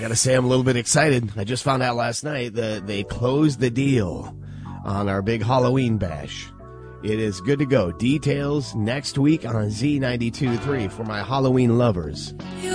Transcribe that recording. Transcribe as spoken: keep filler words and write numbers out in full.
got to say I'm a little bit excited. I just found out last night that they closed the deal on our big Halloween bash. It is good to go. Details next week on Z ninety-two point three for my Halloween lovers. You